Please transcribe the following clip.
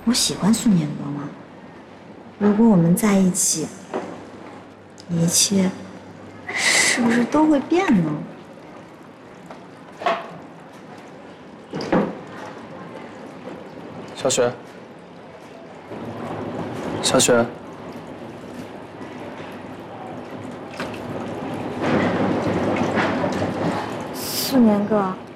我喜欢素年哥吗？如果我们在一起，一切是不是都会变呢？ 小雪，小雪， 素年哥。